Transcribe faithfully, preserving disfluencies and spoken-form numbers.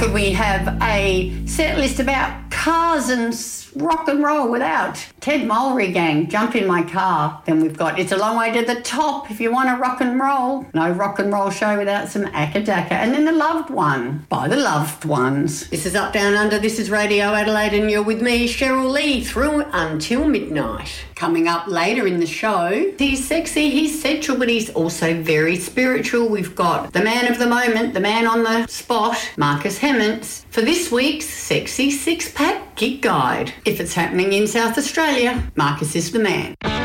could we have a set list about cars and rock and roll without Ted Mulry gang, Jump in My Car. Then we've got It's a Long Way to the Top if you want to rock and roll. No rock and roll show without some Akadaka. And then The Loved One by The Loved Ones. This is Up Down Under, this is Radio Adelaide, and you're with me, Cheryl Lee, through until midnight. Coming up later in the show, he's sexy, he's sensual, but he's also very spiritual. We've got the man of the moment, the man on the spot, Marcus Hemmants, for this week's Sexy Six Pack Gig Guide. If it's happening in South Australia, Marcus is the man.